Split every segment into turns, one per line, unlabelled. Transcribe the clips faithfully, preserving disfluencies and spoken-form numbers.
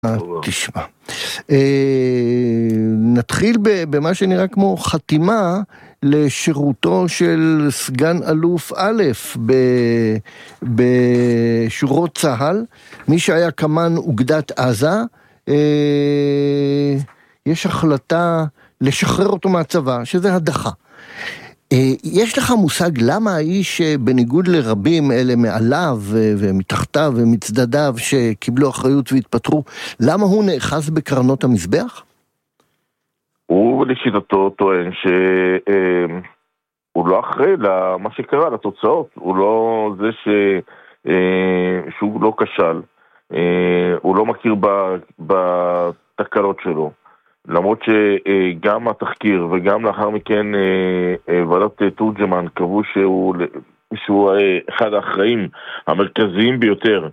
תשמע, נתחיל במה שנראה כמו חתימה לשירותו של סגן אלוף א' בשורות צהל, מי שהיה קמן אוגדת עזה. יש החלטה לשחרר אותו מהצבא, שזה הדחה. יש לך מושג למה האיש בניגוד לרבים אלה מעליו ומתחתיו ומצדדיו שקיבלו אחריות והתפטרו, למה הוא נאחז בקרנות המזבח?
הוא לשיטתו טוען שהוא לא אחראי למה שקרה, לתוצאות. הוא לא זה ש... שהוא לא כשל. הוא לא מכיר בתקלות שלו. למרות שגם התחקיר וגם לאחר מכן ועדת תורג'מן קבעו שהוא, שהוא אחד האחראים המרכזיים ביותר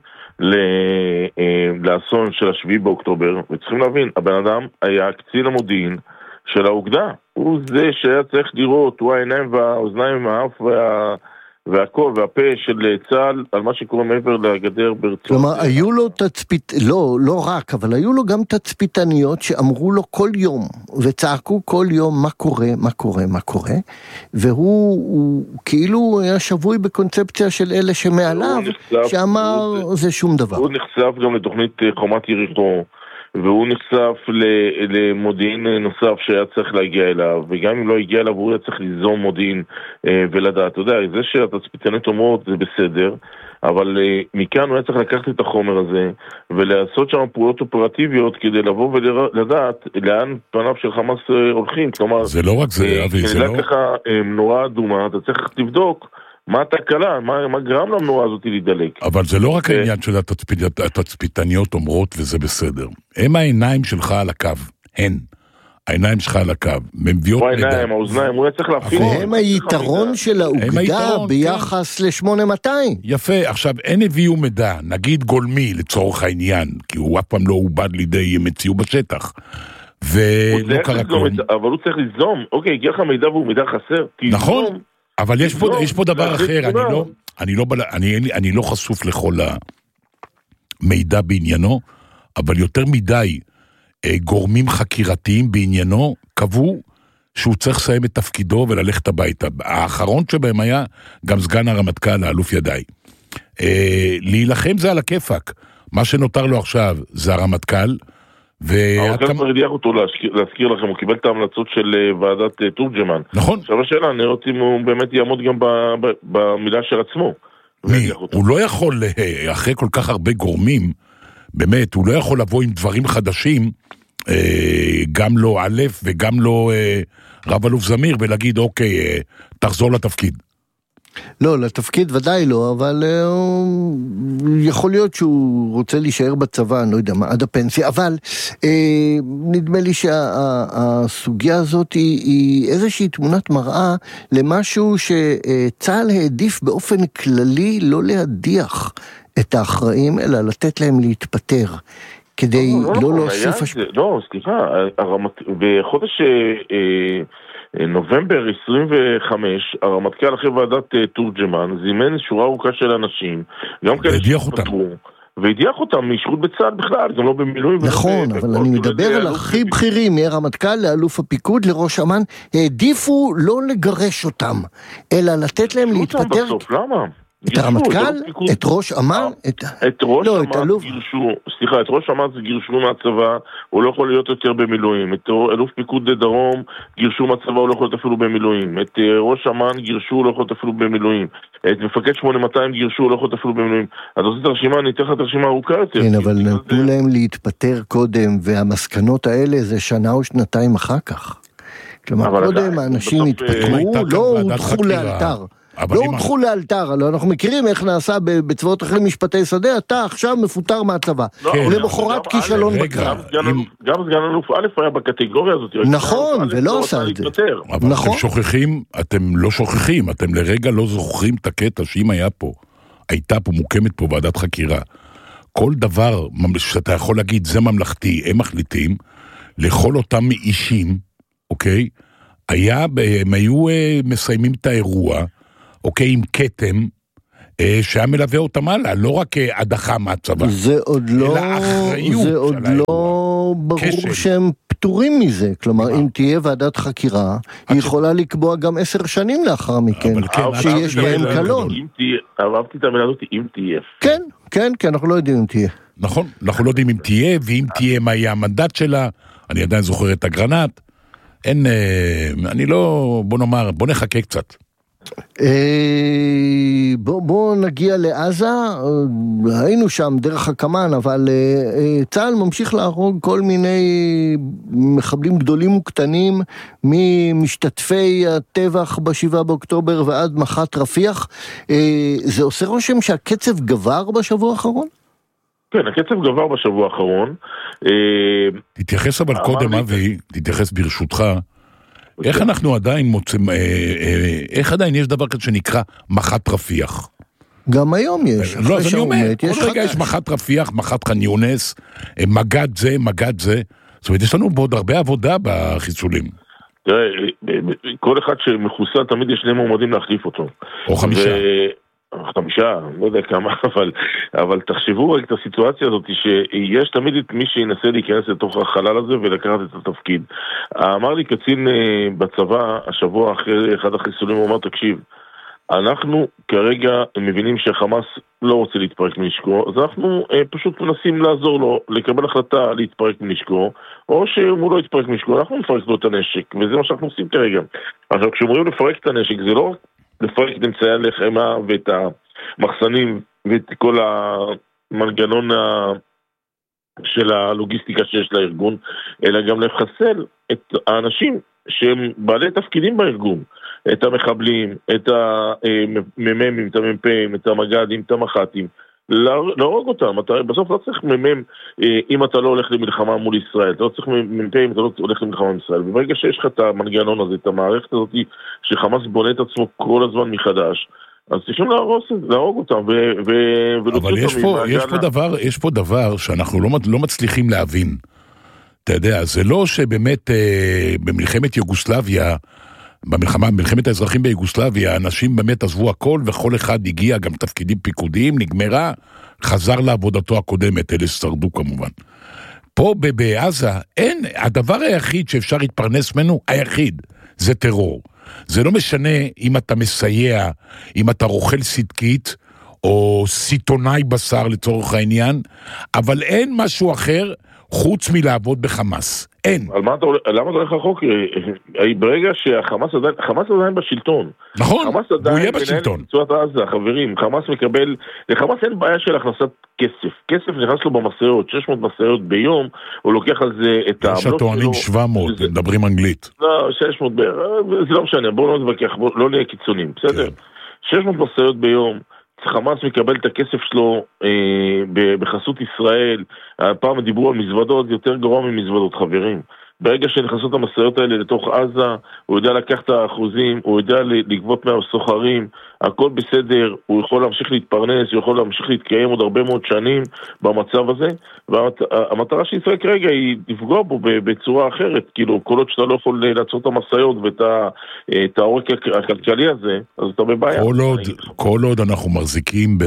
לאסון של השביעי באוקטובר. וצריכים להבין, הבן אדם היה קצין המודיעין של האוגדה. הוא זה שהיה צריך לראות, הוא העיניים והאוזניים והאף וה... והכל, והפה של צה"ל על מה שקורה מעבר לגדר ברצועות.
כלומר, היו לו תצפית, לא, לא רק, אבל היו לו גם תצפיתניות שאמרו לו כל יום, וצעקו כל יום מה קורה, מה קורה, מה קורה, והוא הוא, כאילו היה שבוי בקונספציה של אלה שמעליו, נחשף, שאמר הוא, זה שום דבר.
הוא נחשף גם לתוכנית חומת יריחו, והוא נחשף למודיעין נוסף שהיה צריך להגיע אליו, וגם אם לא הגיע אליו הוא היה צריך ליזום מודיעין ולדעת. אתה יודע, זה שהתצפיתניות אומרות זה בסדר, אבל מכאן הוא היה צריך לקחת את החומר הזה ולעשות שם פעולות אופרטיביות כדי לבוא ולדעת לאן פניו של חמאס הולכים. כלומר,
זה לא רק זה, אבי, זה לא...
ככה נורא אדומה, אתה צריך לבדוק מה התקלה, מה, מה גרם למנורה הזאת להידלק.
אבל זה לא רק העניין של התצפית, התצפיתניות אומרות וזה בסדר. הם העיניים שלך על הקו, הן. העיניים שלך על הקו.
הוא העיניים, האוזניים, הוא היה צריך להפעיל.
והם היתרון של האוגדה ביחס ל-שמונה מאתיים.
יפה, עכשיו אין הביאו מידע, נגיד גולמי לצורך העניין, כי הוא אף פעם לא עובד לידי מציאו בשטח. ולא קרה כלום.
אבל הוא צריך ליזום, אוקיי, הגיע לך מידע והוא מידע חסר.
נכון. אבל יש פה, יש פה דבר אחר, אני לא, אני לא, אני, אני לא חשוף לכל המידע בעניינו, אבל יותר מדי גורמים חקירתיים בעניינו קבעו שהוא צריך לסיים את תפקידו וללכת הביתה. האחרון שבהם היה גם סגן הרמטכ"ל, האלוף ידעי. להילחם זה על הכיפק. מה שנותר לו עכשיו זה הרמטכ"ל,
הרמטכ"ל כבר הדיח אותו, להזכיר לכם, הוא קיבל את ההמלצות של ועדת תורג'מן.
נכון.
עכשיו השאלה, נראות אם הוא באמת יעמוד גם במילה של עצמו.
מי? הוא לא יכול, אחרי כל כך הרבה גורמים, באמת, הוא לא יכול לבוא עם דברים חדשים, גם לא א' וגם לא רב אלוף זמיר, ולהגיד, אוקיי, תחזור לתפקיד.
לא, לתפקיד ודאי לא, אבל uh, יכול להיות שהוא רוצה להישאר בצבא, אני לא יודע מה, עד הפנסיה, אבל uh, נדמה לי שהסוגיה שה, הזאת היא, היא איזושהי תמונת מראה למשהו שצה"ל העדיף באופן כללי לא להדיח את האחראים, אלא לתת להם להתפטר, כדי לא, לא, לא להוסיף... השפ...
לא, סליחה, בחודש... נובמבר עשרים וחמש, הרמטכ"ל אחרי ועדת תורג'מן זימן שורה ארוכה של אנשים, גם כאלה שפטרו, והדיח אותם משירות בצה"ל בכלל, גם לא במילואים.
נכון, אבל אני מדבר על הכי בכירים, מהרמטכ"ל לאלוף הפיקוד לראש אמ"ן, העדיפו לא לגרש אותם, אלא לתת להם להתפטר.
למה?
את הרמטכ"ל? את ראש אמ"ן?
את ראש אמ"ן גירשו, סליחה, את ראש אמ"ן זה גירשו מהצבא, הוא לא יכול להיות יותר במילואים. את אלוף פיקוד לדרום גירשו מהצבא, הוא לא יכול להיות אפילו במילואים. את ראש אמ"ן גירשו, הוא לא יכול להיות אפילו במילואים. את מפקד שמונה מאתיים גירשו, הוא לא יכול להיות אפילו במילואים. אז עושה את הרשימה, אני אתן לך את הרשימה ארוכה יותר.
כן, אבל נתנו להם להתפטר קודם, והמסקנות האלה זה שנה או שנתיים אחר כך. כלומר, קודם האנשים התפטרו, לא הודחו לאלתר. לא הודחו לאלתר, אנחנו מכירים איך נעשה בצבאות אחרים משפטי שדה, אתה עכשיו מפוטר מהצבא, למחרת כישלון בקרב.
גם סגן אלוף א' היה בקטגוריה הזאת.
נכון, ולא עשה את זה.
אבל אתם שוכחים, אתם לא שוכחים, אתם לרגע לא זוכרים את הקטע שאם היה פה, הייתה פה, מוקמת פה ועדת חקירה. כל דבר שאתה יכול להגיד, זה ממלכתי, הם מחליטים, לכל אותם אישים, אוקיי, היה, הם היו מסיימים את האירוע, אוקיי, עם קטם, שהיה מלווה אותם הלאה, לא רק הדחה מהצבא.
זה עוד לא, זה עוד לא ברור שהם פטורים מזה, כלומר אם תהיה ועדת חקירה, היא יכולה לקבוע גם עשר שנים לאחר מכן, שיש בהם קלון.
אהבתי את המילה הזאת, אם תהיה.
כן, כן, כן, אנחנו לא יודעים אם תהיה.
נכון, אנחנו לא יודעים אם תהיה, ואם תהיה מה יהיה המנדט שלה, אני עדיין זוכר את הגרנט, אין, אני לא, בוא נאמר, בוא נחכה קצת.
בוא, בוא נגיע לעזה, היינו שם דרך הקמן, אבל צה"ל ממשיך להרוג כל מיני מחבלים גדולים וקטנים, ממשתתפי הטבח בשבעה באוקטובר ועד מח"ט רפיח. זה עושה רושם שהקצב גבר בשבוע האחרון?
כן, הקצב גבר בשבוע האחרון.
תתייחס אבל קודם, אבי, תתייחס ברשותך, איך אנחנו עדיין מוצאים, איך עדיין יש דבר כזה שנקרא מח"ט רפיח?
גם היום יש.
לא, אז אני אומר, כל רגע יש מח"ט רפיח, מח"ט ח'אן יונס, מג"ד זה, מג"ד זה, זאת אומרת, יש לנו עוד הרבה עבודה בחיסולים.
תראה, כל אחד שמחוסל תמיד יש שני מועמדים להחליף אותו.
או חמישה.
חמישה, לא יודע כמה, אבל, אבל תחשבו רק את הסיטואציה הזאת, שיש תמיד את מי שינסה להיכנס לתוך החלל הזה ולקחת את התפקיד. אמר לי קצין בצבא, השבוע אחרי אחד החיסולים, הוא אמר, תקשיב, אנחנו כרגע מבינים שהחמאס לא רוצה להתפרק מנשקו, אז אנחנו פשוט מנסים לעזור לו, לקבל החלטה להתפרק מנשקו, או שהוא לא יתפרק מנשקו, אנחנו נפרק לו את הנשק, וזה מה שאנחנו עושים כרגע. עכשיו, כשאומרים לפרק את הנשק, זה לא רק לפרק את אמצעי הלחימה ואת המחסנים ואת כל המנגנון של הלוגיסטיקה שיש לארגון, אלא גם לחסל את האנשים שהם בעלי תפקידים בארגון, את המחבלים, את הממ"מים, את המ"פים, את המג"דים, את המח"טים, להרוג אותם. אתה בסוף לא צריך מ"מ אם אתה לא הולך למלחמה מול ישראל, אתה לא צריך מ"פ אם אתה לא הולך למלחמה מול ישראל. וברגע שיש לך את המנגנון הזה, את המערכת הזאת שחמאס בונה את עצמו כל הזמן מחדש, אז צריכים להרוג, להרוג אותם ו, ו,
אבל יש פה, יש פה דבר, יש פה דבר שאנחנו לא, לא מצליחים להבין. אתה יודע, זה לא שבאמת אה, במלחמת יוגוסלביה, במלחמה, במלחמת האזרחים ביוגוסלביה, אנשים באמת עזבו הכל, וכל אחד הגיע גם תפקידים פיקודיים, נגמרה, חזר לעבודתו הקודמת, אלה ששרדו כמובן. פה בעזה, אין, הדבר היחיד שאפשר להתפרנס ממנו, היחיד, זה טרור. זה לא משנה אם אתה מסייע, אם אתה רוכל סדקית, או סיטונאי בשר לצורך העניין, אבל אין משהו אחר חוץ מלעבוד בחמאס. אין.
על מה אתה, למה אתה הולך רחוק? ברגע שהחמאס עדיין, חמאס עדיין בשלטון.
נכון, הוא יהיה בשלטון.
צועת עזה, חברים, חמאס מקבל, לחמאס אין בעיה של הכנסת כסף. כסף נכנס לו במסעות, שש מאות מסעות ביום, הוא לוקח על זה את העמלות שלו.
יש הטוענים שבע מאות, הם מדברים אנגלית.
לא, שש מאות, זה לא משנה, בואו לא נתווכח, לא נהיה קיצונים, בסדר? שש מאות מסעות ביום, חמאס מקבל את הכסף שלו אה, בחסות ישראל. הפעם דיברו על מזוודות, זה יותר גרוע ממזוודות, חברים. ברגע שנכנסות המסעיות האלה לתוך עזה, הוא יודע לקחת את האחוזים, הוא יודע לגבות מהסוחרים, הכל בסדר, הוא יכול להמשיך להתפרנס, הוא יכול להמשיך להתקיים עוד הרבה מאוד שנים במצב הזה, והמטרה של ישראל כרגע היא לפגוע בו בצורה אחרת, כאילו כל עוד שאתה לא יכול לעצור את המסעיות ואת העורק הכלכלי הזה, אז אתה בבעיה.
כל עוד, כל עוד אנחנו מחזיקים ב...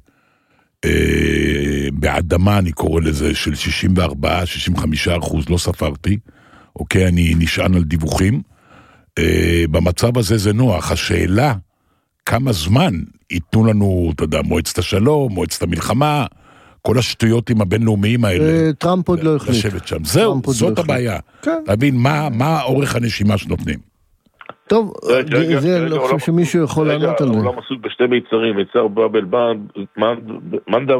באדמה, אני קורא לזה, של שישים וארבעה שישים וחמישה אחוז, לא ספרתי, אוקיי, אני נשען על דיווחים, במצב הזה זה נוח. השאלה, כמה זמן ייתנו לנו, אתה יודע, מועצת השלום, מועצת המלחמה, כל השטויות עם הבינלאומיים האלה.
טראמפ עוד לא החליט.
לשבת שם. זהו, זאת הבעיה. להבין מה אורך הנשימה שנותנים.
טוב, זה לא חושב שמישהו יכול לענות על זה.
העולם עסוק בשתי מיצרים, מיצר באבל מנדה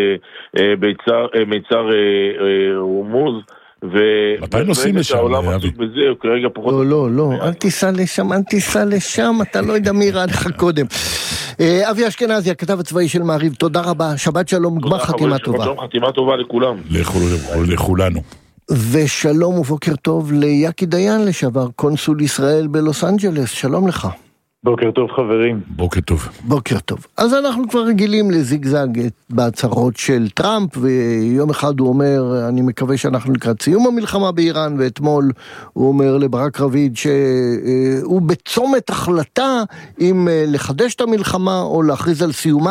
ומיצר רומוז,
מתי נוסעים לשם?
העולם עסוק בזה, הוא כרגע פחות...
לא, לא, לא, אל תיסע לשם, אל תיסע לשם, אתה לא יודע מי ראה לך קודם. אבי אשכנזי, הכתב הצבאי של מעריב, תודה רבה, שבת שלום, גמר חתימה טובה.
שבת שלום, חתימה טובה לכולם.
לכולנו.
ושלום ובוקר טוב ליאקי דיין לשעבר, קונסול ישראל בלוס אנג'לס, שלום לך.
בוקר טוב חברים.
בוקר טוב.
בוקר טוב. אז אנחנו כבר רגילים לזיגזג בהצהרות של טראמפ, ויום אחד הוא אומר, אני מקווה שאנחנו לקראת סיום המלחמה באיראן, ואתמול הוא אומר לברק רביד שהוא בצומת החלטה אם לחדש את המלחמה או להכריז על סיומה.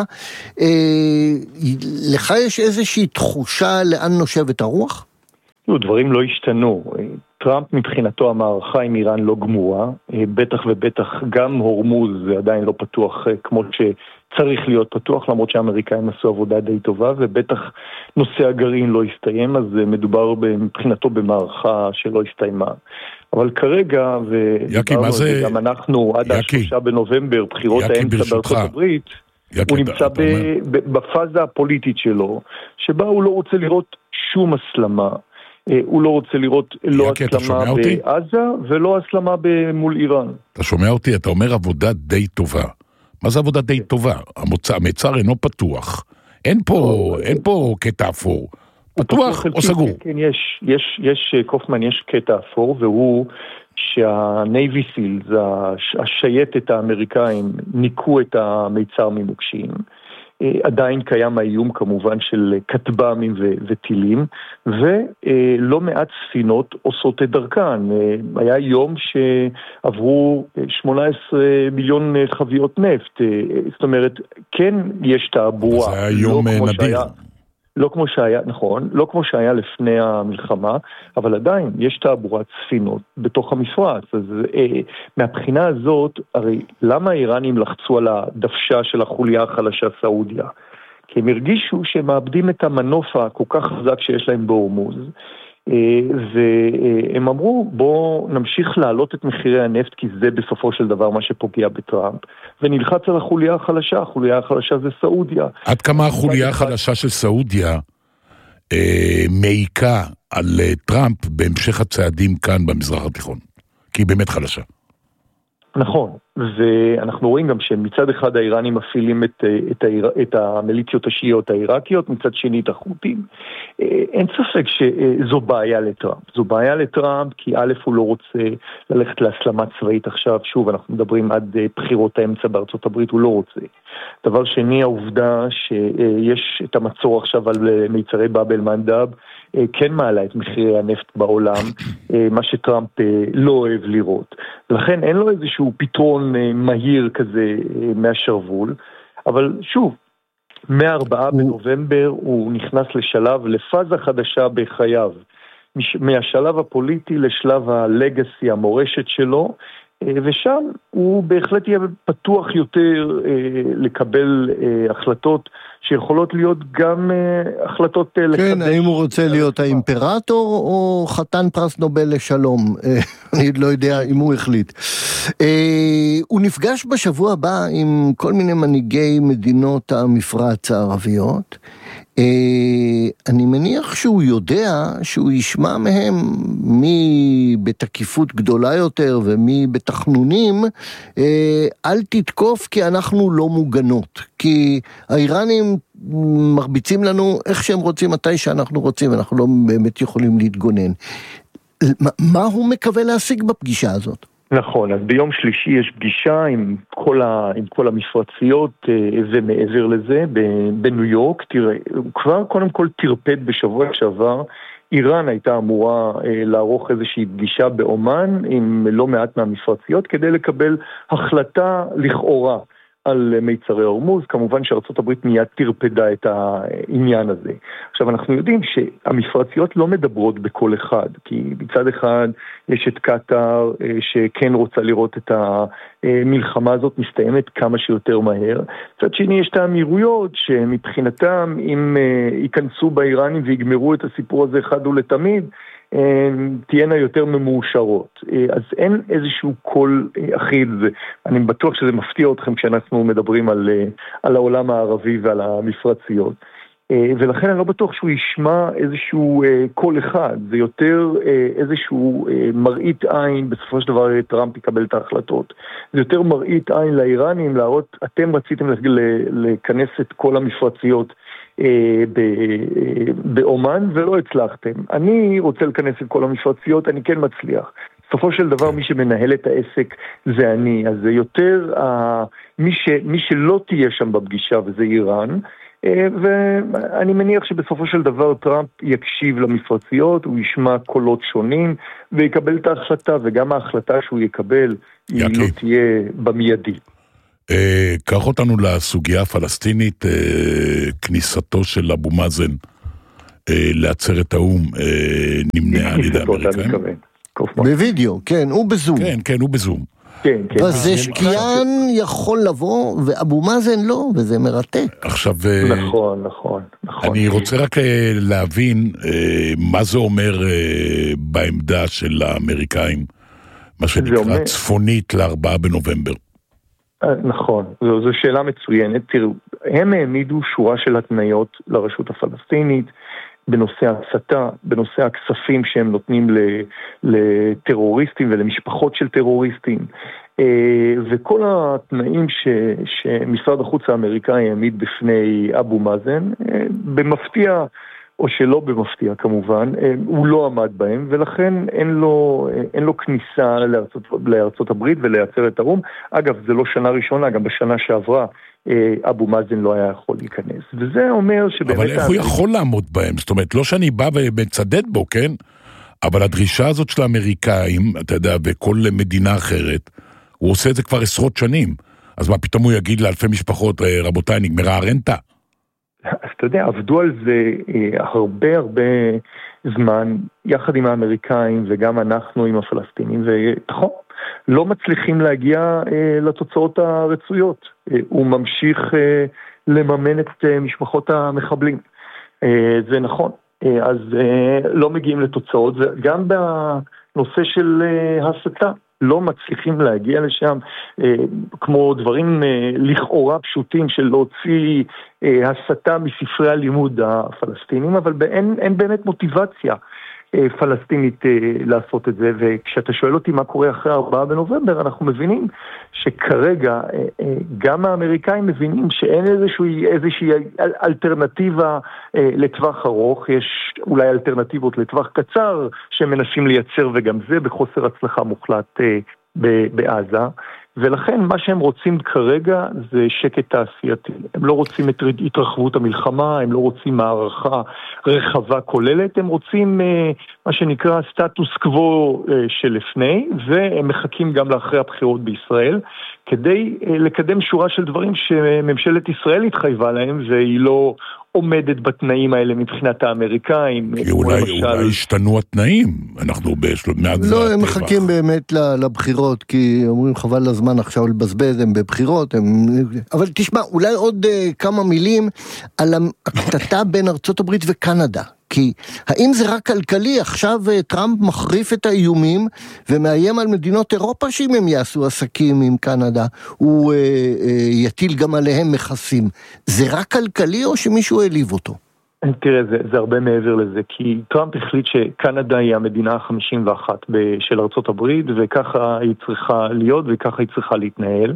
לך יש איזושהי תחושה לאן נושבת הרוח?
דברים לא השתנו. טראמפ מבחינתו המערכה עם איראן לא גמורה, בטח ובטח גם הורמוז זה עדיין לא פתוח כמו שצריך להיות פתוח, למרות שהאמריקאים עשו עבודה די טובה, ובטח נושא הגרעין לא הסתיים, אז מדובר מבחינתו במערכה שלא הסתיימה. אבל כרגע, ודיברנו זה גם אנחנו עד השלושה בנובמבר, בחירות האמצע בארצות הברית, הוא נמצא בפאזה הפוליטית שלו, שבה הוא לא רוצה לראות שום הסלמה, הוא לא רוצה לראות לא הסלמה בעזה ולא הסלמה מול איראן.
אתה שומע אותי? אתה אומר עבודה די טובה. מה זה עבודה די טובה? המצר אינו פתוח. אין פה, אין פה קטע אפור. פתוח או סגור?
כן, יש, יש, יש, קופמן, יש קטע אפור, והוא שהנייבי סילס, השייטת האמריקאים, ניקו את המצר ממוקשים. עדיין קיים האיום כמובן של כטב"מים וטילים, ולא מעט ספינות עושות את דרכן. היה יום שעברו שמונה עשרה מיליון חביות נפט, זאת אומרת, כן יש תעבורה.
זה היה יום נדיר.
לא כמו שהיה, נכון, לא כמו שהיה לפני המלחמה, אבל עדיין יש תעבורת ספינות בתוך המפרץ. אז אה, מהבחינה הזאת, הרי למה האיראנים לחצו על הדוושה של החוליה החלשה סעודיה? כי הם הרגישו שהם מאבדים את המנוף הכל כך חזק שיש להם בהורמוז, אה, והם אמרו בוא נמשיך להעלות את מחירי הנפט, כי זה בסופו של דבר מה שפוגע בטראמפ, ונלחץ על החוליה החלשה. החוליה החלשה זה סעודיה.
עד כמה החוליה החלשה של סעודיה אה, מעיקה על אה, טראמפ בהמשך הצעדים כאן במזרח התיכון? כי היא באמת חלשה.
נכון, ואנחנו רואים גם שמצד אחד האיראנים מפעילים את, את, האיר, את המיליציות השיעיות העיראקיות, מצד שני את החות'ים. אין ספק שזו בעיה לטראמפ. זו בעיה לטראמפ כי א' הוא לא רוצה ללכת להסלמה צבאית עכשיו, שוב אנחנו מדברים עד בחירות האמצע בארצות הברית, הוא לא רוצה. דבר שני, העובדה שיש את המצור עכשיו על מיצרי באב אל מנדב, כן מעלה את מחירי הנפט בעולם, מה שטראמפ לא אוהב לראות. ולכן אין לו איזשהו פתרון מהיר כזה מהשרוול, אבל שוב, מהארבעה בנובמבר הוא נכנס לשלב, לפאזה חדשה בחייו, מהשלב הפוליטי לשלב הלגסי, המורשת שלו, ושם הוא בהחלט יהיה פתוח יותר לקבל החלטות שיכולות להיות גם החלטות לקבל.
כן, האם הוא רוצה להיות האימפרטור או חתן פרס נובל לשלום? אני לא יודע אם הוא החליט. הוא נפגש בשבוע הבא עם כל מיני מנהיגי מדינות המפרץ הערביות. אני מניח שהוא יודע שהוא ישמע מהם מי בתקיפות גדולה יותר ומי בתכנונים, אל תתקוף כי אנחנו לא מוגנות, כי האיראנים מרביצים לנו איך שהם רוצים מתי שאנחנו רוצים, אנחנו לא באמת יכולים להתגונן. מה הוא מקווה להשיג בפגישה הזאת?
נכון, אז ביום שלישי יש פגישה עם כל, ה, עם כל המפרציות ומעבר לזה בניו יורק. תראה, הוא כבר קודם כל תרפד בשבוע שעבר, איראן הייתה אמורה לערוך איזושהי פגישה באומן עם לא מעט מהמפרציות כדי לקבל החלטה לכאורה על מיצרי הורמוז. כמובן שארצות הברית מיד תרפדה את העניין הזה. עכשיו אנחנו יודעים שהמפרציות לא מדברות בכל אחד, כי מצד אחד יש את קטר שכן רוצה לראות את המלחמה הזאת מסתיימת כמה שיותר מהר. מצד שני יש את האמירויות שמבחינתם אם ייכנסו באיראנים ויגמרו את הסיפור הזה אחד ולתמיד, תהיינה יותר ממאושרות. אז אין איזשהו קול אחיד, אני בטוח שזה מפתיע אתכם כשאנחנו מדברים על, על העולם הערבי ועל המפרציות. ולכן אני לא בטוח שהוא ישמע איזשהו קול אחד, זה יותר איזשהו מראית עין, בסופו של דבר טראמפ יקבל את ההחלטות. זה יותר מראית עין לאיראנים, להראות, אתם רציתם לכנס את כל המפרציות באומן ולא הצלחתם. אני רוצה לכנס את כל המפרציות, אני כן מצליח. בסופו של דבר מי שמנהל את העסק זה אני, אז זה יותר מי, ש, מי שלא תהיה שם בפגישה וזה איראן, ואני מניח שבסופו של דבר טראמפ יקשיב למפרציות, הוא ישמע קולות שונים ויקבל את ההחלטה, וגם ההחלטה שהוא יקבל היא לא תהיה במיידי.
קח אותנו לסוגיה הפלסטינית, כניסתו של אבו מאזן לעצרת האום נמנעה על ידי האמריקאים.
בווידאו, כן, הוא בזום.
כן, כן, הוא בזום.
פזשקיאן יכול לבוא ואבו מאזן לא, וזה מרתק.
עכשיו,
נכון, נכון, נכון.
אני רוצה רק להבין מה זה אומר בעמדה של האמריקאים, מה שנקרא צפונית לארבעה בנובמבר.
נכון, זו, זו שאלה מצוינת. תראו, הם העמידו שורה של התניות לרשות הפלסטינית, בנושא ההסתה, בנושא הכספים שהם נותנים לטרוריסטים ולמשפחות של טרוריסטים, וכל התנאים ש, שמשרד החוץ האמריקאי העמיד בפני אבו מאזן, במפתיע או שלא במפתיע כמובן, הוא לא עמד בהם, ולכן אין לו, אין לו כניסה לארצות, לארצות הברית ולעצרת האום. אגב, זה לא שנה ראשונה, גם בשנה שעברה אבו מאזן לא היה יכול להיכנס. וזה אומר שבאמת...
אבל איך הוא יכול לעמוד בהם? זאת אומרת, לא שאני בא ומצדד בו, כן? אבל הדרישה הזאת של האמריקאים, אתה יודע, בכל מדינה אחרת, הוא עושה את זה כבר עשרות שנים. אז מה, פתאום הוא יגיד לאלפי משפחות, רבותיי, נגמרה הרנטה?
אז אתה יודע, עבדו על זה הרבה הרבה זמן, יחד עם האמריקאים וגם אנחנו עם הפלסטינים, ותכון, לא מצליחים להגיע לתוצאות הרצויות. הוא ממשיך לממן את משפחות המחבלים. זה נכון. אז לא מגיעים לתוצאות, וגם בנושא של הסתה. לא מצליחים להגיע לשם, כמו דברים לכאורה פשוטים של להוציא הסתה מספרי הלימוד הפלסטינים, אבל אין, אין באמת מוטיבציה פלסטינית לעשות את זה, וכשאתה שואל אותי מה קורה אחרי ארבעה בנובמבר, אנחנו מבינים שכרגע גם האמריקאים מבינים שאין איזושהי, איזושהי אלטרנטיבה לטווח ארוך, יש אולי אלטרנטיבות לטווח קצר שמנסים לייצר, וגם זה בחוסר הצלחה מוחלט בעזה, ולכן מה שהם רוצים כרגע זה שקט תעשייתי. הם לא רוצים את התרחבות המלחמה, הם לא רוצים מערכה רחבה כוללת, הם רוצים מה שנקרא סטטוס קוו שלפני, והם מחכים גם לאחרי הבחירות בישראל, כדי לקדם שורה של דברים שממשלת ישראל התחייבה להם, והיא לא עומדת בתנאים האלה מבחינת האמריקאים.
אולי, למשל... אולי השתנו התנאים, אנחנו בשלב מעט זה
לא, הם מחכים באמת לבחירות, כי אומרים חבל לזמן עכשיו לבזבז, הם בבחירות, הם... אבל תשמע, אולי עוד uh, כמה מילים על הקטטה בין ארצות הברית וקנדה. כי האם זה רק כלכלי? עכשיו טראמפ מחריף את האיומים ומאיים על מדינות אירופה שאם הם יעשו עסקים עם קנדה הוא אה, אה, יטיל גם עליהם מכסים. זה רק כלכלי או שמישהו העליב אותו?
תראה, זה, זה הרבה מעבר לזה, כי טראמפ החליט שקנדה היא המדינה ה-חמישים ואחת של ארצות הברית, וככה היא צריכה להיות וככה היא צריכה להתנהל.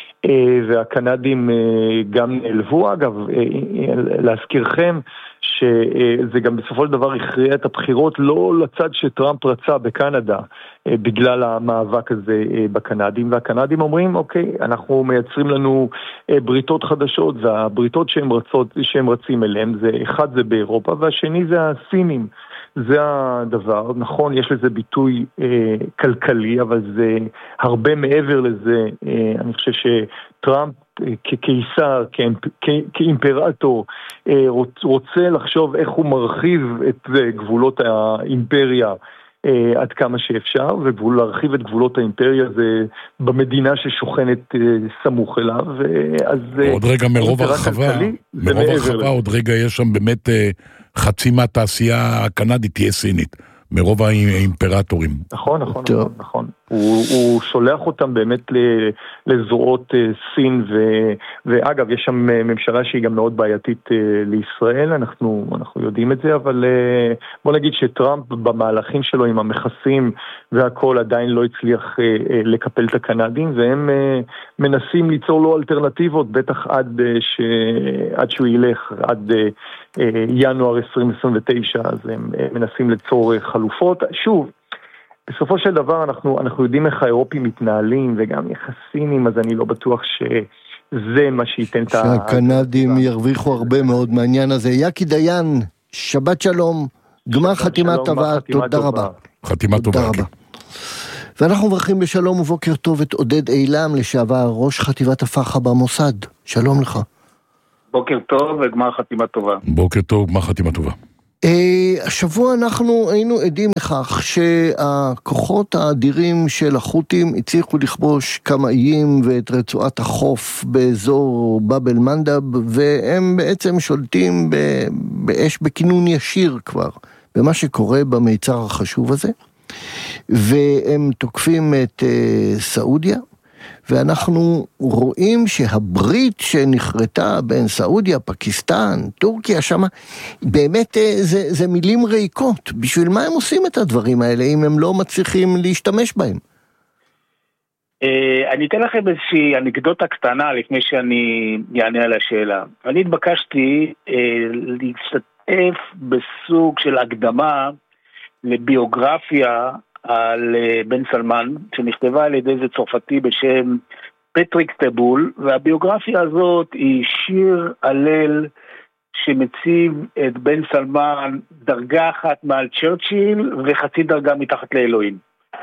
והקנדים גם נעלבו, אגב, להזכירכם שזה גם בסופו של דבר הכריע את הבחירות לא לצד שטראמפ רצה בקנדה, בגלל המאבק הזה בקנדים, והקנדים אומרים, אוקיי, אנחנו מייצרים לנו בריתות חדשות, והבריתות שהם, רצות, שהם רצים אליהם, זה, אחד זה באירופה, והשני זה הסינים. זה הדבר, נכון, יש לזה ביטוי אה, כלכלי, אבל זה הרבה מעבר לזה. אה, אני חושב שטראמפ אה, כקיסר, כאימפ, כאימפרטור, אה, רוצ, רוצה לחשוב איך הוא מרחיב את אה, גבולות האימפריה אה, עד כמה שאפשר, ולהרחיב את גבולות האימפריה זה במדינה ששוכנת אה, סמוך אליו. אה, אז,
עוד רגע מרוב הרחבה, מרוב הרחבה עוד רגע יש שם באמת... אה... חצי מהתעשייה הקנדית תהיה סינית, מרוב האימפרטורים.
נכון, נכון, נכון, נכון. הוא, הוא שולח אותם באמת לזרועות סין, ו, ואגב, יש שם ממשלה שהיא גם מאוד בעייתית לישראל, אנחנו, אנחנו יודעים את זה, אבל בוא נגיד שטראמפ במהלכים שלו עם המכסים והכל עדיין לא הצליח לקפל את הקנדים, והם מנסים ליצור לו אלטרנטיבות, בטח עד, ש, עד שהוא ילך, עד ינואר עשרים עשרים ותשע, אז הם מנסים ליצור חלופות. שוב, בסופו של דבר אנחנו, אנחנו יודעים איך האירופים מתנהלים, וגם יחסינים, אז אני לא בטוח שזה מה שייתן את ה...
שהקנדים ירוויחו הרבה מאוד מהעניין הזה. יקי דיין, שבת שלום, גמר חתימה טובה, תודה רבה.
חתימה טובה.
ואנחנו מברכים בשלום ובוקר טוב את עודד אילם, לשעבר ראש חטיבת הפחה במוסד. שלום לך.
בוקר טוב וגמר חתימה טובה.
בוקר טוב, גמר חתימה טובה.
השבוע אנחנו היינו עדים לכך שהכוחות האדירים של החות'ים הצליחו לכבוש כמה איים ואת רצועת החוף באזור באב אל-מנדב, והם בעצם שולטים באש בכינון ישיר כבר במה שקורה במיצר החשוב הזה, והם תוקפים את סעודיה, ואנחנו רואים שהברית שנחרטה בין סעודיה, פקיסטן, טורקיה, שמה, באמת זה, זה מילים ריקות. בשביל מה הם עושים את הדברים האלה אם הם לא מצליחים להשתמש בהם?
אני אתן לכם איזושהי אנקדוטה קטנה לפני שאני אענה על השאלה. אני התבקשתי להשתתף בסוג של הקדמה לביוגרפיה על בן סלמן, שנכתבה על ידי איזה צרפתי בשם פטריק טבול, והביוגרפיה הזאת היא שיר הלל שמציב את בן סלמן דרגה אחת מעל צ'רצ'יל וחצי דרגה מתחת לאלוהים.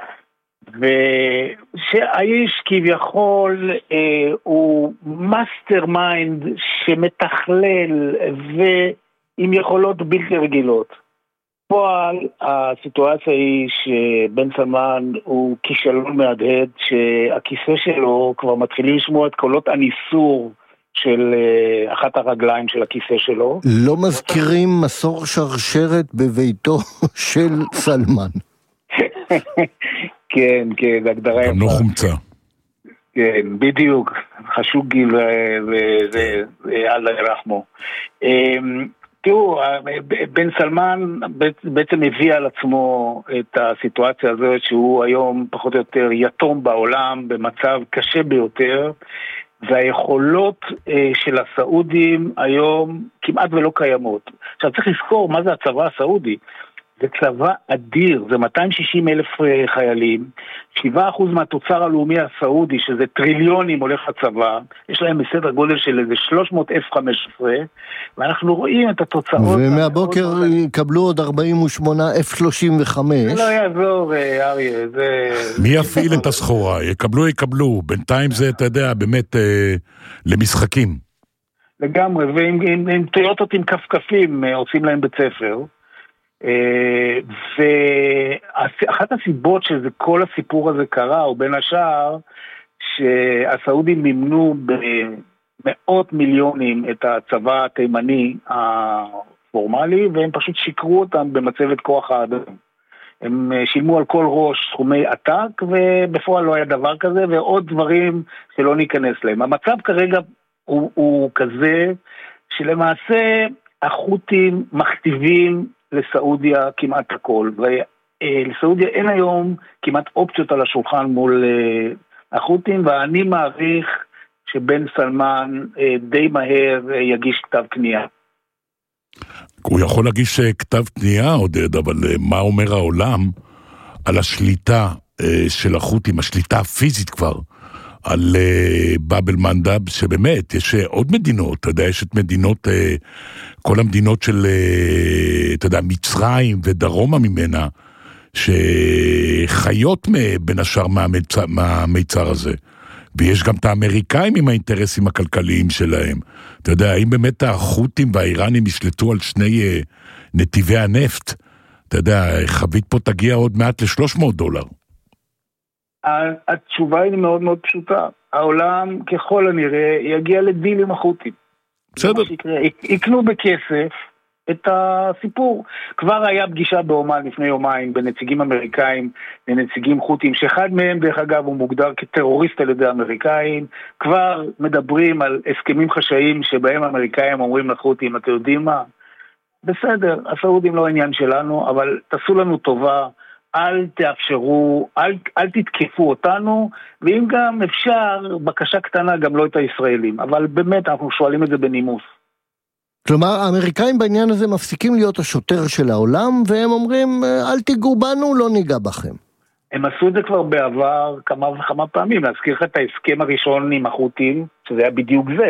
ושהאיש כביכול אה, הוא מאסטר מיינד שמתכלל ועם יכולות בלתי רגילות. בפועל הסיטואציה היא שבן סלמן הוא כישלון מהדהד, שהכיסא שלו כבר מתחילים לשמוע את קולות הניסור של אחת הרגליים של הכיסא שלו.
לא מזכירים מסור שרשרת בביתו של סלמן.
כן, כן, זה הגדרה יפה.
גם לא חומצה.
כן, בדיוק. חשוגי וזה אללה ירחמו. תראו, בן סלמן בעצם הביא על עצמו את הסיטואציה הזאת שהוא היום פחות או יותר יתום בעולם במצב קשה ביותר, והיכולות של הסעודים היום כמעט ולא קיימות. עכשיו צריך לזכור מה זה הצבא הסעודי. זה צבא אדיר, זה מאתיים ושישים אלף חיילים, שבעה אחוז מהתוצר הלאומי הסעודי, שזה טריליונים הולך לצבא, יש להם בסדר גודל של איזה שלוש מאות אף חמש עשרה, ואנחנו רואים את התוצאות.
ומהבוקר יקבלו עוד ארבעים ושמונה אף שלושים וחמש.
זה לא יעזור, אריה, זה...
מי יפעיל את הסחורה? יקבלו, יקבלו. בינתיים זה, אתה יודע, באמת אה, למשחקים. לגמרי,
ועם טויוטות עם כפכפים עושים להם בית ספר. ואחת הסיבות שזה כל הסיפור הזה קרה, הוא בין השאר שהסעודים מימנו במאות מיליונים את הצבא התימני הפורמלי, והם פשוט שיקרו אותם במצבת כוח האדם. הם שילמו על כל ראש סכומי עתק, ובפועל לא היה דבר כזה, ועוד דברים שלא ניכנס להם. המצב כרגע הוא, הוא כזה שלמעשה החות'ים מכתיבים לסעודיה כמעט הכל, ולסעודיה אין היום כמעט אופציות על השולחן מול החות'ים, ואני מעריך שבן סלמן די מהר יגיש כתב קנייה.
הוא יכול להגיש כתב קנייה, עודד, אבל מה אומר העולם על השליטה של החות'ים, השליטה הפיזית כבר, על באב אל-מנדב, שבאמת יש עוד מדינות, אתה יודע, יש את מדינות, כל המדינות של, אתה יודע, מצרים ודרומה ממנה, שחיות בין השאר מהמיצר, מהמיצר הזה. ויש גם את האמריקאים עם האינטרסים הכלכליים שלהם. אתה יודע, האם באמת החות'ים והאיראנים ישלטו על שני נתיבי הנפט? אתה יודע, חבית פה תגיע עוד מעט ל-שלוש מאות דולר.
התשובה היא מאוד מאוד פשוטה. העולם ככל הנראה יגיע לדיל עם החות'ים.
בסדר.
יקנו בכסף את הסיפור. כבר היה פגישה באומן לפני יומיים בנציגים אמריקאים לנציגים חות'ים, שאחד מהם דרך אגב הוא מוגדר כטרוריסט על ידי האמריקאים. כבר מדברים על הסכמים חשאיים שבהם האמריקאים אומרים לחות'ים, אתם יודעים מה? בסדר, הסעודים לא העניין שלנו, אבל תעשו לנו טובה, אל תאפשרו, אל, אל תתקפו אותנו, ואם גם אפשר, בקשה קטנה גם לא את הישראלים. אבל באמת אנחנו שואלים את זה בנימוס.
כלומר, האמריקאים בעניין הזה מפסיקים להיות השוטר של העולם, והם אומרים, אל תיגעו בנו, לא ניגע בכם.
הם עשו את זה כבר בעבר כמה וכמה פעמים, להזכיר לך את ההסכם הראשון עם החות'ים, שזה היה בדיוק זה,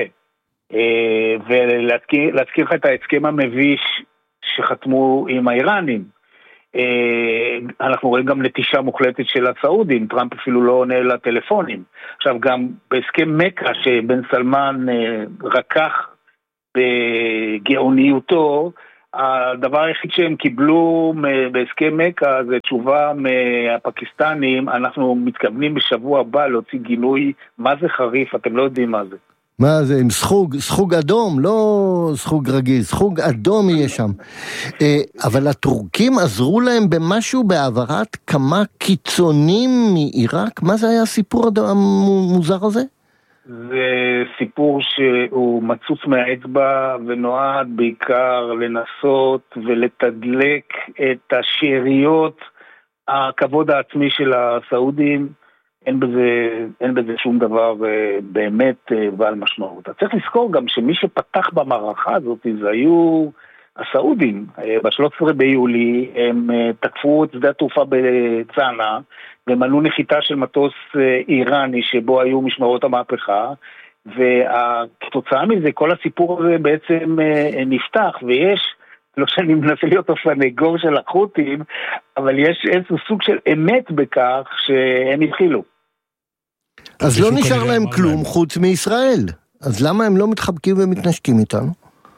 ולהזכיר לך את ההסכם המביש שחתמו עם האיראנים. אנחנו רואים גם נטישה מוחלטת של הסעודים, טראמפ אפילו לא עונה לטלפונים. עכשיו גם בהסכם מקה שבן סלמן רקח בגאוניותו, הדבר היחיד שהם קיבלו בהסכם מקה זה תשובה מהפקיסטנים, אנחנו מתכוונים בשבוע הבא להוציא גינוי, מה זה חריף, אתם לא יודעים מה זה.
מה זה, עם סחוג, סחוג אדום, לא סחוג רגיל, סחוג אדום יהיה שם. אבל הטורקים עזרו להם במשהו בהעברת כמה קיצונים מעיראק? מה זה היה הסיפור המוזר הזה?
זה סיפור שהוא מצוץ מהאצבע ונועד בעיקר לנסות ולתדלק את השאריות הכבוד העצמי של הסעודים. אין בזה, אין בזה שום דבר באמת בעל משמעות. צריך לזכור גם שמי שפתח במערכה הזאת זה היו הסעודים. ב-שלושה עשר ביולי הם תקפו את שדה התעופה בצנעה, ומנעו נחיתה של מטוס איראני שבו היו משמרות המהפכה, וכתוצאה מזה כל הסיפור הזה בעצם נפתח, ויש, לא שאני מנסה להיות הסנגור של החות'ים, אבל יש איזשהו סוג של אמת בכך שהם התחילו.
אז לא נשאר להם כלום חוץ מישראל. אז למה הם לא מתחבקים ומתנשקים איתנו?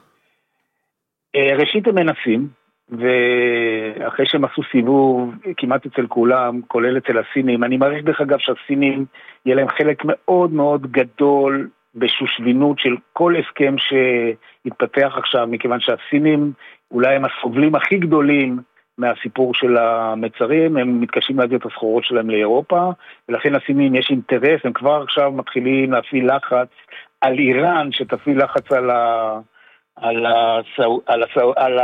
ראשית הם מנסים, ואחרי שהם עשו סיבוב כמעט אצל כולם, כולל אצל הסינים, אני מעריך דרך אגב שהסינים יהיה להם חלק מאוד מאוד גדול בשושבינות של כל הסכם שהתפתח עכשיו, מכיוון שהסינים אולי הם הסובלים הכי גדולים מהסיפור של המצרים, הם מתקשים להביא את הסחורות שלהם לאירופה, ולכן הסינים יש אינטרס, הם כבר עכשיו מתחילים להפעיל לחץ על איראן, שתפעיל לחץ על ה... על הסעוד, על הסעוד, על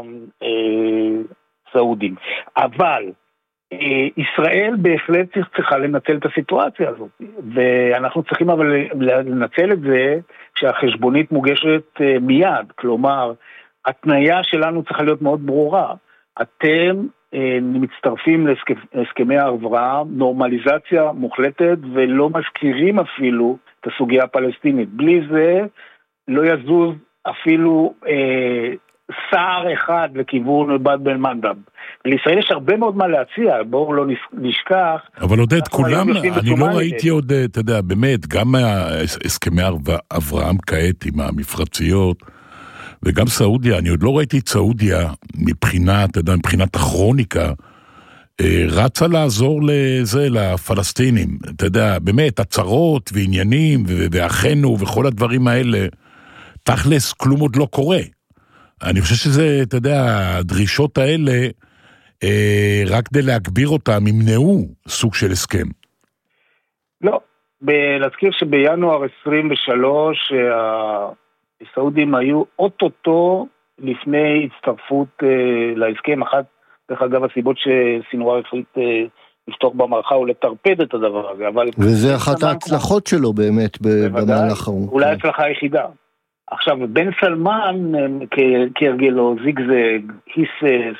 הסעודים. אבל ישראל בהחלט צריכה לנצל את הסיטואציה הזאת, ואנחנו צריכים אבל לנצל את זה שהחשבונית מוגשת מיד, כלומר, התניה שלנו צריכה להיות מאוד ברורה. אתם מצטרפים להסכמי אברהם, נורמליזציה מוחלטת, ולא מזכירים אפילו את הסוגיה הפלסטינית. בלי זה לא יזוז אפילו אה, סער אחד לכיוון בד בן מנדב. לישראל יש הרבה מאוד מה להציע, בואו לא נשכח.
אבל עודד, כולם, אני לא ראיתי עוד, אתה יודע, באמת, גם הסכמי אברהם כעת עם המפרציות, וגם סעודיה, אני עוד לא ראיתי את סעודיה מבחינת, אתה יודע, מבחינת הכרוניקה, רצה לעזור לזה, לפלסטינים. אתה יודע, באמת, הצרות ועניינים ואחינו וכל הדברים האלה, תכלס כלום עוד לא קורה. אני חושב שזה, אתה יודע, הדרישות האלה, אה, רק כדי להגביר אותם, ימנעו סוג של הסכם.
לא, להזכיר שבינואר עשרים ושלוש, הסעודים היו אוטוטו לפני הצטרפות אה, להסכם. אחת, דרך אגב, הסיבות שסינואר החליט אה, לפתוח במערכה הוא לטרפד את הדבר הזה. אבל
וזה אחת ההצלחות שלו באמת במהלך ההוא.
אולי ההצלחה היחידה. עכשיו, בן סלמן, כהרגלו, זיגזג, היסס,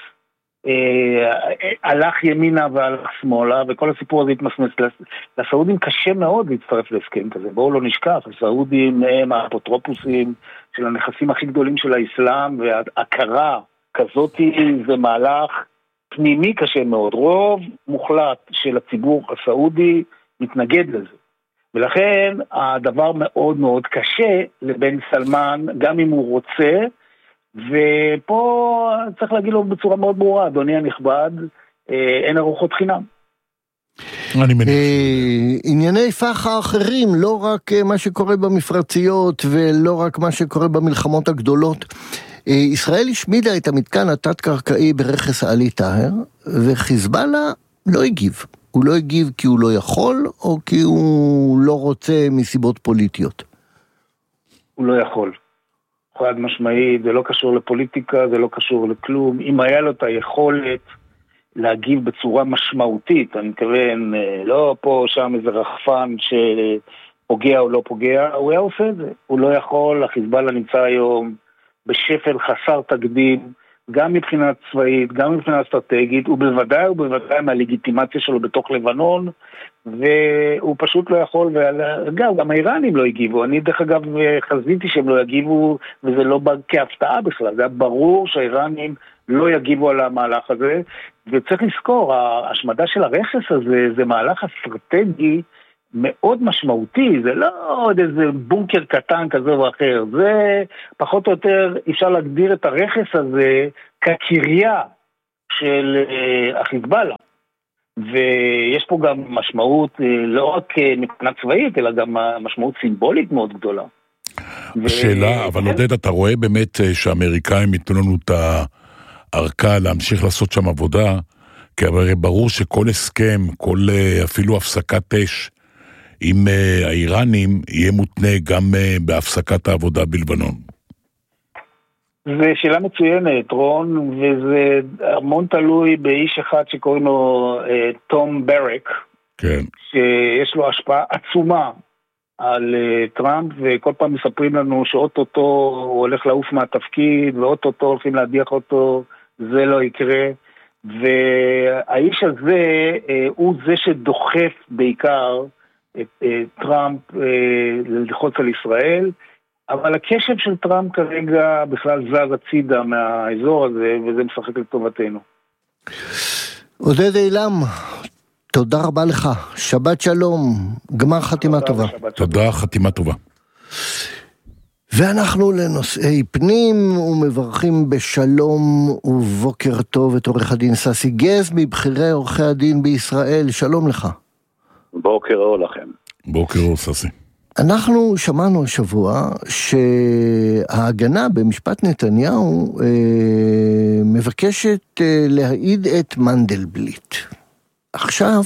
הלך ימינה והלך שמאלה, וכל הסיפור הזה התמסמס. לסעודים קשה מאוד להצטרף להסכם כזה, בואו לא נשכח, הסעודים הם האפוטרופוסים של הנכסים הכי גדולים של האסלאם, וההכרה כזאת זה מהלך פנימי קשה מאוד. רוב מוחלט של הציבור הסעודי מתנגד לזה. ולכן הדבר מאוד מאוד קשה לבן סלמן, גם אם הוא רוצה, ופה צריך להגיד לו בצורה מאוד ברורה, אדוני הנכבד, אין ארוחות חינם.
ענייני פח האחרים, לא רק מה שקורה במפרציות, ולא רק מה שקורה במלחמות הגדולות. ישראל השמידה את המתקן התת-קרקעי ברכס עלי טהר, וחיזבאללה לא הגיב. הוא לא הגיב כי הוא לא יכול, או כי הוא לא רוצה מסיבות פוליטיות?
הוא לא יכול. חד משמעית, זה לא קשור לפוליטיקה, זה לא קשור לכלום. אם היה לו את היכולת להגיב בצורה משמעותית, אני מתכוון, לא פה שם איזה רחפן שפוגע או לא פוגע, הוא היה עושה את זה. הוא לא יכול, החיזבאללה נמצא היום בשפל חסר תקדים, גם מבחינה צבאית, גם מבחינה אסטרטגית, ובוודאי ובוודאי מהלגיטימציה שלו בתוך לבנון, והוא פשוט לא יכול, ואגב, גם האיראנים לא הגיבו, אני דרך אגב חזיתי שהם לא יגיבו, וזה לא כהפתעה בכלל, זה היה ברור שהאיראנים לא יגיבו על המהלך הזה, וצריך לזכור, ההשמדה של הרכס הזה, זה מהלך אסטרטגי מאוד משמעותי, זה לא עוד איזה בונקר קטן כזה או אחר, זה פחות או יותר אפשר להגדיר את הרכס הזה כקריה של החיזבאללה. ויש פה גם משמעות לא רק מבחינה צבאית, אלא גם משמעות סימבולית מאוד גדולה.
השאלה, אבל עודד, אתה רואה באמת שהאמריקאים ייתנו לנו את הארכה להמשיך לעשות שם עבודה, כי הרי ברור שכל הסכם, כל אפילו הפסקת אש עם האיראנים, יהיה מותנה גם בהפסקת העבודה בלבנון.
זו שאלה מצוינת, רון, וזה המון תלוי באיש אחד שקוראים לו תום ברק,
כן.
שיש לו השפעה עצומה על טראמפ, וכל פעם מספרים לנו שאוטוטו הוא הולך לעוף מהתפקיד, ואוטוטו הולכים להדיח אותו, זה לא יקרה, והאיש הזה הוא זה שדוחף בעיקר את טראמפ ללחוץ על ישראל, אבל הקשב של טראמפ כרגע בכלל זז הצידה מהאזור הזה, וזה משחק לטובתנו.
עודד אילם, תודה רבה לך, שבת שלום, גמר חתימה טובה.
תודה, חתימה טובה.
ואנחנו לנושאי פנים ומברכים בשלום ובוקר טוב את עורך הדין ססי גז מבחירי עורכי הדין בישראל, שלום לך.
בוקר אור לכם.
בוקר אור ססי.
אנחנו שמענו השבוע שההגנה במשפט נתניהו אה, מבקשת אה, להעיד את מנדלבליט. עכשיו,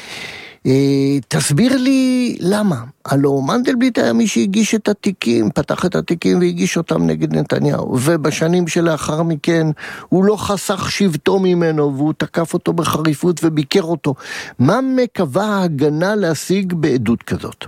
אה, תסביר לי למה. הלא מנדלבליט היה מי שהגיש את התיקים, פתח את התיקים והגיש אותם נגד נתניהו, ובשנים שלאחר מכן הוא לא חסך שבטו ממנו, והוא תקף אותו בחריפות וביקר אותו. מה מקווה ההגנה להשיג בעדות כזאת?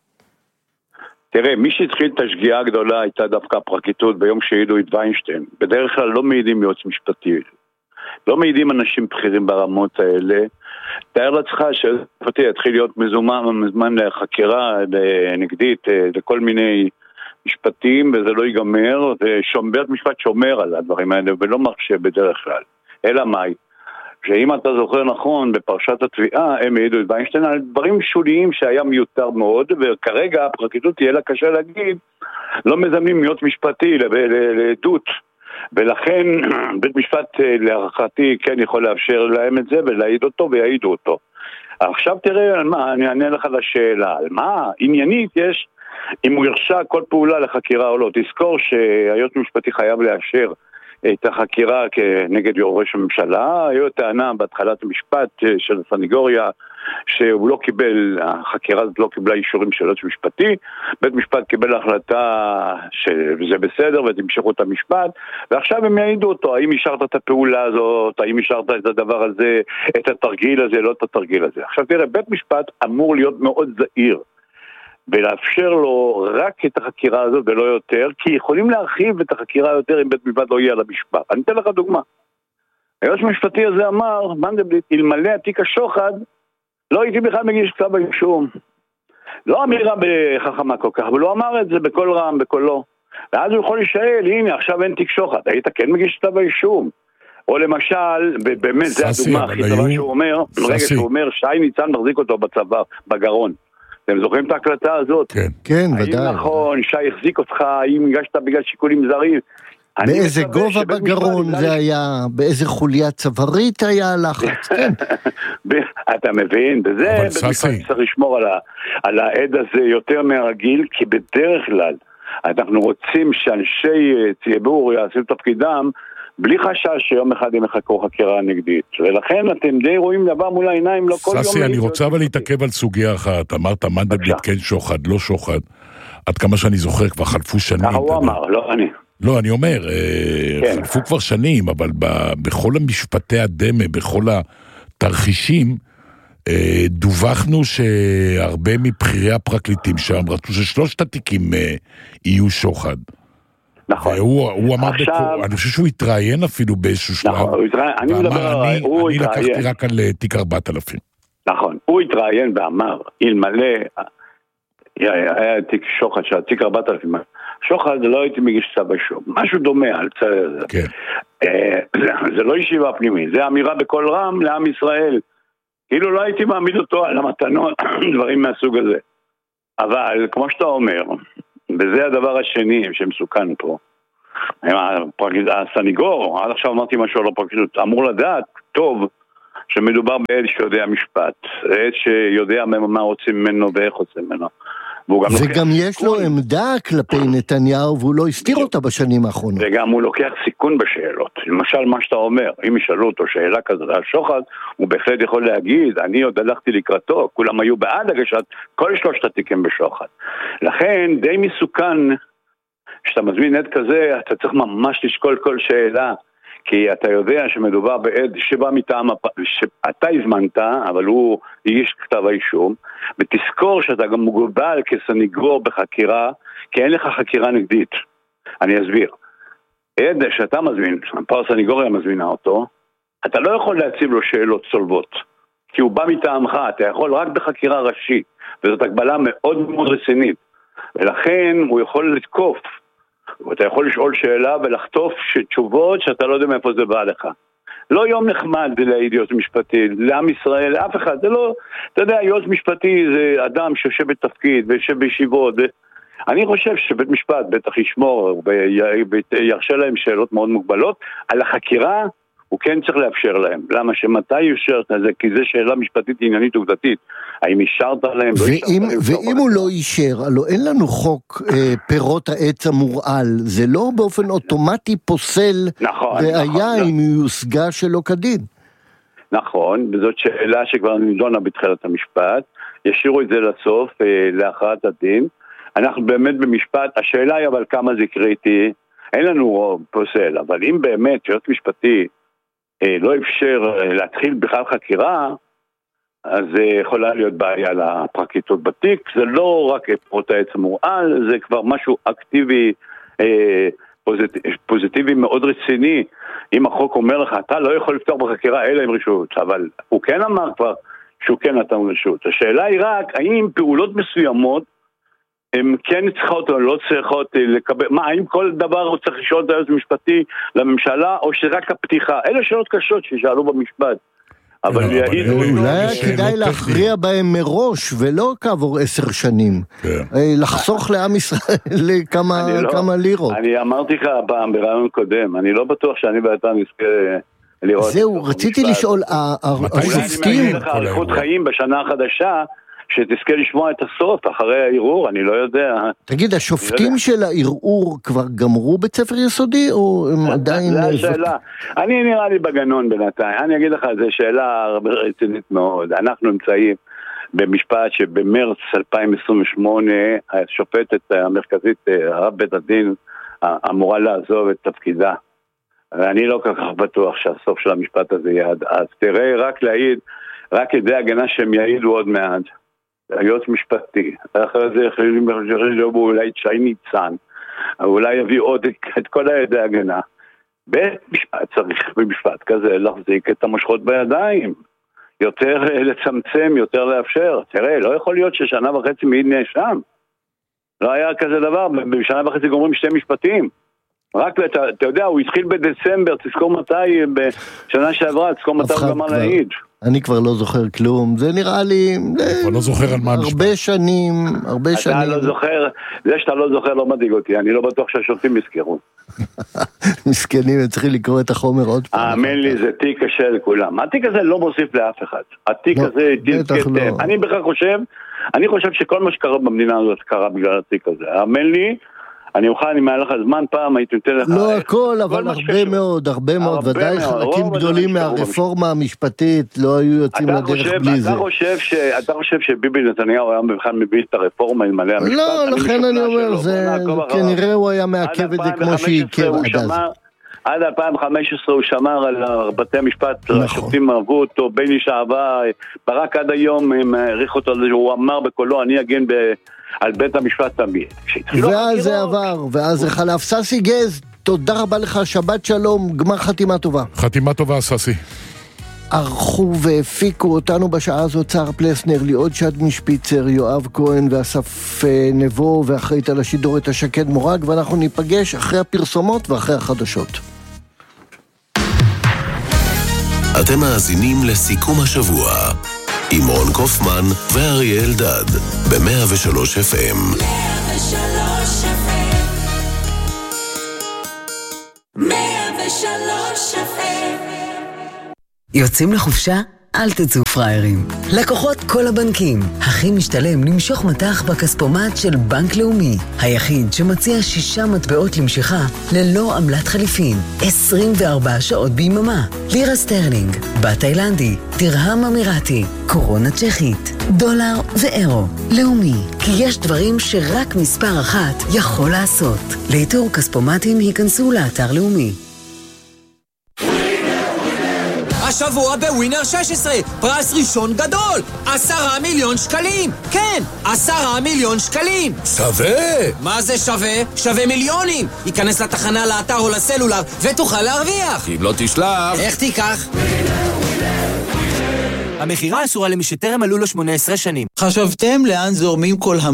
תראה, מי שהתחיל את השגיאה הגדולה הייתה דווקא הפרקליטות ביום שהעידו את ויינשטיין. בדרך כלל לא מעידים יועץ משפטי. לא מעידים אנשים בכירים ברמות האלה. תאר לעצמך שהפרקליטות יתחיל להיות מזומן, מזמן לחקירה נגדית לכל מיני משפטים, וזה לא ייגמר. ובית משפט שומר על הדברים האלה, ולא מרשה בדרך כלל. אלא מאי? שאם אתה זוכר נכון, בפרשת התביעה, הם העידו את ויינשטיין על דברים שוליים שהיה מיותר מאוד, וכרגע הפרקליטות תהיה לה קשה להגיד, לא מזמנים יועץ משפטי לעדות, ולכן בית משפט להערכתי כן יכול לאפשר להם את זה, ולהעיד אותו ויעידו אותו. עכשיו תראה על מה, אני אענה לך לשאלה, על מה עניינית יש, אם הוא ירשה כל פעולה לחקירה או לא, תזכור שהיועץ משפטי חייב לאשר, את החקירה כנגד ראש הממשלה. היו טענה בהתחלת המשפט של הסניגוריה שהוא לא קיבל, החקירה הזאת לא קיבלה אישורים של יועץ משפטי, בית משפט קיבל החלטה שזה בסדר ותמשכו את המשפט, ועכשיו הם יעידו אותו, האם אישרת את הפעולה הזאת, האם אישרת את הדבר הזה, את התרגיל הזה, לא את התרגיל הזה. עכשיו תראה, בית משפט אמור להיות מאוד זהיר ולאפשר לו רק את החקירה הזאת ולא יותר, כי יכולים להרחיב את החקירה יותר אם בית משפט לא יהיה על המשפט. אני אתן לך דוגמה. היועץ המשפטי הזה אמר, מנדלבליט, אלמלא התיק השוחד, לא הייתי בכלל מגיש כתב האישום. לא אמירה בחכמה כל כך, אבל הוא אמר את זה בכל רם, בקולו. ואז הוא יכול לשאל, הנה, עכשיו אין תיק שוחד, היית כן מגיש כתב האישום? או למשל, באמת זה הדוגמה הכי טובה שהוא אומר, רגע שהוא אומר, שי ניצן מחזיק אותו בצבא, בגרון. אתם זוכרים את ההקלטה הזאת?
כן, כן, ודאי.
האם נכון, שי החזיק אותך, האם הגשת בגלל שיקולים זרים?
באיזה גובה בגרון זה היה, באיזה חוליה צווארית היה הלחץ, כן.
אתה מבין, וזה במשפט צריך לשמור על העד הזה יותר מהרגיל, כי בדרך כלל אנחנו רוצים שאנשי ציבור יעשו תפקידם, בלי חשש שיום אחד הם יחקרו חקירה נגדית. ולכן אתם די רואים דבר מול העיניים, לא כל יום...
ססי, אני רוצה אבל להתעכב על סוגיה אחת. אמרת מנדלבליט כן שוחד, לא שוחד. עד כמה שאני זוכר, כבר חלפו שנים.
ככה הוא אמר, לא אני.
לא, אני אומר, חלפו כבר שנים, אבל בכל המשפטי הדמה, בכל התרחישים, דווחנו שהרבה מבחירי הפרקליטים שם רצו ששלושת התיקים יהיו שוחד.
נכון.
והוא אמר, אני חושב שהוא התראיין אפילו באיזשהו שלב.
נכון, הוא התראיין, אני מדבר, הוא התראיין.
אני לקחתי רק על תיק ארבעת אלפים.
נכון, הוא התראיין ואמר, אלמלא, היה תיק שוחד של תיק ארבעת אלפים, שוחד לא הייתי מגיש צו אישום, משהו דומה על צו הזה.
כן.
זה לא ישיבה פנימית, זה אמירה בכל רם לעם ישראל. כאילו לא הייתי מעמיד אותו על המתנות, דברים מהסוג הזה. אבל, כמו שאתה אומר, וזה הדבר השני שמסוכן פה, הסניגור, עד עכשיו אמרתי משהו על הפרקליטות, אמור לדעת טוב שמדובר בעד שיודע משפט, עד שיודע מה רוצים ממנו ואיך רוצים ממנו.
וגם יש לו עמדה כלפי נתניהו, והוא לא הסתיר אותה בשנים האחרונות.
וגם הוא לוקח סיכון בשאלות. למשל, מה שאתה אומר, אם ישאלו אותו שאלה כזאת על שוחד, הוא בהחלט יכול להגיד, אני עוד הלכתי לקראתו, כולם היו בעד הגשת כל שלושת התיקים בשוחד. לכן, די מסוכן, שאתה מזמין עד כזה, אתה צריך ממש לשקול כל שאלה, כי אתה יודע שמדובר בעד שבא מטעם, שאתה הזמנת, אבל הוא הגיש כתב האישום, ותזכור שאתה גם מוגבל כסניגור בחקירה, כי אין לך חקירה נגדית. אני אסביר. עד שאתה מזמין, פעם הסניגוריה מזמינה אותו, אתה לא יכול להציב לו שאלות צולבות, כי הוא בא מטעמך, אתה יכול רק בחקירה ראשית, וזאת הגבלה מאוד מאוד רצינית, ולכן הוא יכול לתקוף, ואתה יכול לשאול שאלה ולחטוף תשובות שאתה לא יודע מאיפה זה בא לך. לא יום נחמד ליועץ משפטי, לעם ישראל, לאף אחד. זה לא, אתה יודע, יועץ משפטי זה אדם שיושב בתפקיד ויושב בישיבות. אני חושב שבית משפט בטח ישמור וירשה להם שאלות מאוד מוגבלות. על החקירה הוא כן צריך לאפשר להם. למה שמתי יושרת את זה? כי זה שאלה משפטית עניינית עובדתית. האם אישרת להם?
ואם, ואם הוא לא אישר, הלוא אין לנו חוק אה, פירות העץ המורעל. זה לא באופן אוטומטי פוסל
נכון,
והיה
נכון,
אם היא הושגה שלא כדין.
נכון, וזאת שאלה שכבר נידונה בתחילת המשפט. ישירו את זה לסוף, אה, להכרעת הדין. אנחנו באמת במשפט, השאלה היא אבל כמה זה קריטי. אין לנו פוסל, אבל אם באמת יועץ משפטי לא אפשר להתחיל בכלל חקירה, אז זה יכולה להיות בעיה לפרקליטות בתיק. זה לא רק פירות העץ המורעל, זה כבר משהו אקטיבי, פוזיטיבי מאוד רציני. אם החוק אומר לך, אתה לא יכול לפתוח בחקירה אלא עם רשות, אבל הוא כן אמר כבר שהוא כן נתן רשות. השאלה היא רק, האם פעולות מסוימות הם כן צריכות או לא צריכות לקבל, מה, האם כל דבר הוא צריך לשאול את היועץ המשפטי לממשלה, או שרק הפתיחה? אלה שאלות קשות שישאלו במשפט. אבל
אולי כדאי להכריע בהם מראש, ולא כעבור עשר שנים. לחסוך לעם ישראל כמה לירות.
אני אמרתי לך פעם ברעיון קודם, אני לא בטוח שאני ואתה נזכה לראות.
זהו, רציתי לשאול, השופטים...
אני לך אריכות חיים בשנה החדשה, שתזכה לשמוע את הסוף אחרי הערעור, אני לא יודע.
תגיד, השופטים של הערעור כבר גמרו בית ספר יסודי, או הם עדיין...
זה השאלה. אני נראה לי בגנון בינתיים. אני אגיד לך, זו שאלה רצינית מאוד. אנחנו נמצאים במשפט שבמרץ אלפיים עשרים ושמונה, השופטת המרכזית, הרב בית הדין, אמורה לעזוב את תפקידה. ואני לא כל כך בטוח שהסוף של המשפט הזה יעד. אז תראה, רק להעיד, רק כדי הגנה שהם יעידו עוד מעט. היועץ משפטי, אחרי זה יכולים לבוא אולי שי ניצן, אולי יביא עוד את כל הידי הגנה. בית משפט צריך במשפט כזה להחזיק את המושכות בידיים, יותר לצמצם, יותר לאפשר. תראה, לא יכול להיות ששנה וחצי מעיד נאשם. לא היה כזה דבר, בשנה וחצי גומרים שתי משפטים. רק, אתה, אתה יודע, הוא התחיל בדצמבר, תזכור מתי, בשנה שעברה, תזכור מתי הוא גמר להעיד.
אני כבר לא זוכר כלום, זה נראה לי...
אני לא זוכר על מה המשפט.
הרבה שנים, הרבה שנים.
אתה לא זוכר, זה שאתה לא זוכר לא מדאיג אותי, אני לא בטוח שהשופטים יזכרו.
מסכנים, הם צריכים לקרוא את החומר עוד פעם.
האמן לי, זה תיק קשה לכולם. התיק הזה לא מוסיף לאף אחד. התיק הזה, אני בכלל חושב, אני חושב שכל מה שקרה במדינה הזאת קרה בגלל התיק הזה. האמן לי, אני אוכל, אני מעלה לך זמן פעם, הייתי נותן לך...
לא הכל, אבל הרבה מאוד, הרבה מאוד, ודאי חלקים גדולים מהרפורמה המשפטית לא היו יוצאים לדרך בלי זה.
אתה חושב שביבי נתניהו היה בכלל מביא את הרפורמה אלמלא המשפט?
לא, לכן אני אומר, כנראה הוא היה מעכב את זה כמו שעיכב עד אז.
עד אלפיים וחמש עשרה הוא שמר על בתי המשפט, השופטים אהבו אותו, בייניש אהבה, ברק עד היום העריך אותו, הוא אמר בקולו, אני אגן על בית המשפט תמיד.
ואז זה עבר, ואז זה חלף. ססי גז, תודה רבה לך, שבת שלום, גמר חתימה טובה.
חתימה טובה, ססי.
ערכו והפיקו אותנו בשעה הזאת צער פלסנר, ליעוד שד משפיצר, יואב כהן ואסף נבו, ואחראית על השידור את השקד מורג, ואנחנו ניפגש אחרי הפרסומות ואחרי החדשות.
אתם מאזינים לסיכום השבוע עם רון קופמן ואריה אלדד ב-מאה ושלוש אף אם.
מאה ושלוש אף אם. מאה ושלוש אף אם.
יוצאים לחופשה? אל תצאו פריירים. לקוחות כל הבנקים. הכי משתלם למשוך מטח בכספומט של בנק לאומי. היחיד שמציע שישה מטבעות למשיכה ללא עמלת חליפין. עשרים וארבע שעות ביממה. לירה סטרלינג, בת תאילנדי, תרהם אמירתי, קורונה צ'כית, דולר ואירו. לאומי. כי יש דברים שרק מספר אחת יכול לעשות. לאיתור כספומטים היכנסו לאתר לאומי.
השבוע בווינר שש עשרה, פרס ראשון גדול, עשרה מיליון שקלים. כן, עשרה מיליון שקלים.
שווה.
מה זה שווה? שווה מיליונים. ייכנס לתחנה, לאתר או לסלולר, ותוכל להרוויח.
אם לא תשלח.
איך תיקח? המחירה אסורה למי שטרם מלאו לו שמונה עשרה שנים.
חשבתם לאן זורמים כל המ...